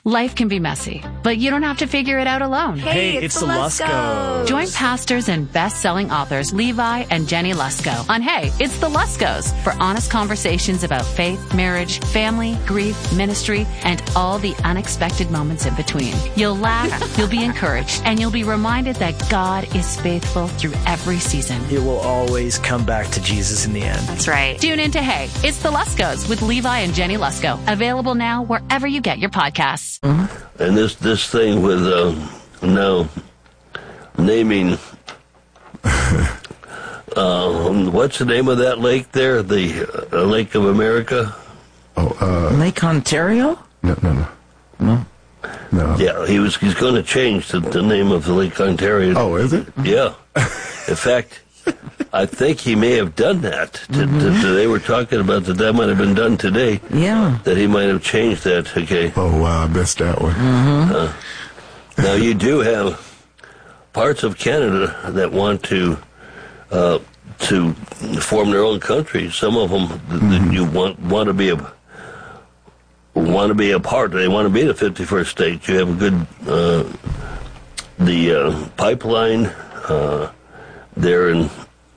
Life can be messy, but you don't have to figure it out alone. Hey, it's the Luskos. Join pastors and best-selling authors Levi and Jenny Lusko on Hey, It's the Luskos for honest conversations about faith, marriage, family, grief, ministry, and all the unexpected moments in between. You'll laugh, you'll be encouraged, and you'll be reminded that God is faithful through every season. It will always come back to Jesus in the end. That's right. Tune in to Hey, It's the Luskos with Levi and Jenny Lusko. Available now wherever you get your podcasts. Mm-hmm. And this thing with now naming what's the name of that lake there? The Lake of America? Lake Ontario? No. Yeah, he's going to change the name of the Lake Ontario. Oh, is it? Yeah. In fact, I think he may have done that. They were talking about that might have been done today. Yeah. That he might have changed that. Okay. Oh, wow, I missed that one. Mm-hmm. Now, you do have parts of Canada that want to form their own country. Some of them that you want to be a part. They want to be the 51st state. You have a good the pipeline there in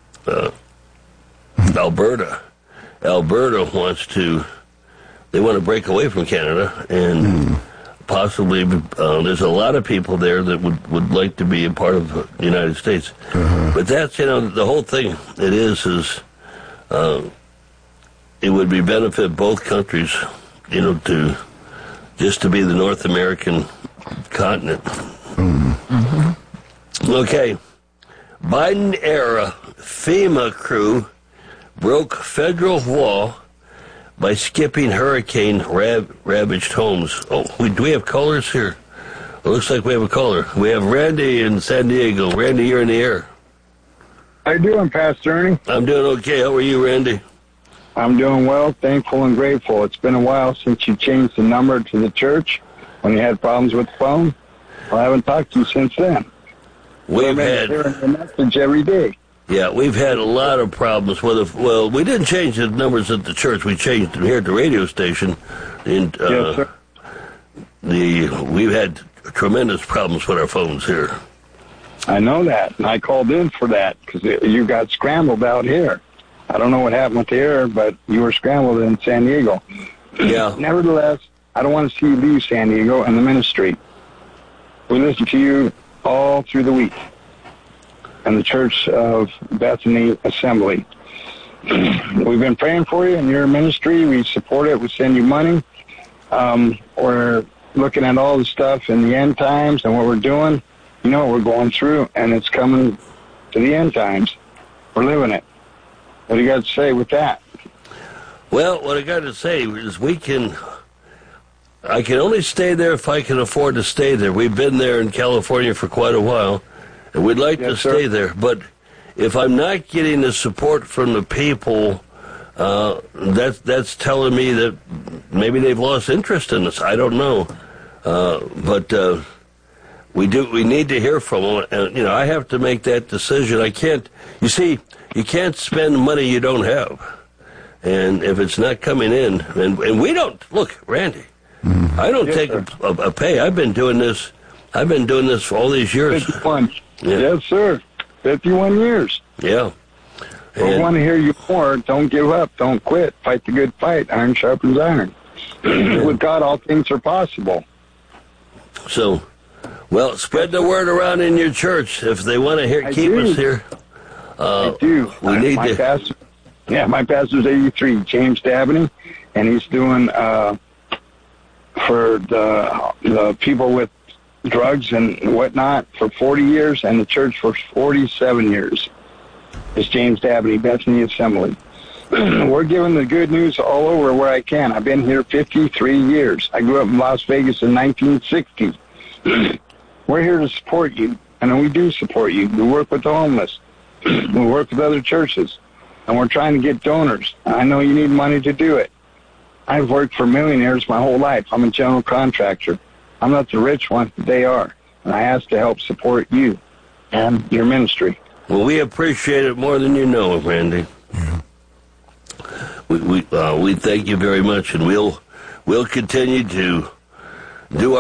Alberta. Alberta they want to break away from Canada, and possibly there's a lot of people there that would like to be a part of the United States. But that's, the whole thing, it is it would be benefit both countries, to be the North American continent. Okay. Biden-era FEMA crew broke federal wall by skipping hurricane-ravaged homes. Oh, do we have callers here? It looks like we have a caller. We have Randy in San Diego. Randy, you're in the air. How you doing, Pastor Ernie? I'm doing okay. How are you, Randy? I'm doing well, thankful and grateful. It's been a while since you changed the number to the church when you had problems with the phone. Well, I haven't talked to you since then. We've had hearing your message every day. Yeah, we've had a lot of problems with well, we didn't change the numbers at the church. We changed them here at the radio station. And, yes, sir. We've had tremendous problems with our phones here. I know that, and I called in for that because you got scrambled out here. I don't know what happened with the air, but you were scrambled in San Diego. Yeah. Nevertheless, I don't want to see you leave San Diego and the ministry. We listen to you all through the week and the Church of Bethany Assembly. We've been praying for you and your ministry. We support it. We send you money. We're looking at all the stuff in the end times and what we're doing. We're going through, and it's coming to the end times. We're living it. What do you got to say with that? Well, what I got to say is I can only stay there if I can afford to stay there. We've been there in California for quite a while, and we'd like to stay there. But if I'm not getting the support from the people, that's telling me that maybe they've lost interest in us. I don't know. But we need to hear from them. And, I have to make that decision. I can't, you can't spend money you don't have. And if it's not coming in, and we don't, look, Randy, I don't take a pay. I've been doing this for all these years. 51. Yeah. Yes, sir. 51 years. Yeah. We want to hear you more. Don't give up. Don't quit. Fight the good fight. Iron sharpens iron. With God, all things are possible. So, well, spread the word around in your church if they want to keep us here. I do. We need my to. Pastor, my pastor's 83, James Dabney, and he's doing for the people with drugs and whatnot for 40 years, and the church for 47 years. It's James Dabney, Bethany Assembly. We're giving the good news all over where I can. I've been here 53 years. I grew up in Las Vegas in 1960. We're here to support you, and we do support you. We work with the homeless. We work with other churches, and we're trying to get donors. I know you need money to do it. I've worked for millionaires my whole life. I'm a general contractor. I'm not the rich one, but they are. And I ask to help support you and your ministry. Well, we appreciate it more than you know, Randy. Yeah. We thank you very much, and we'll continue to do our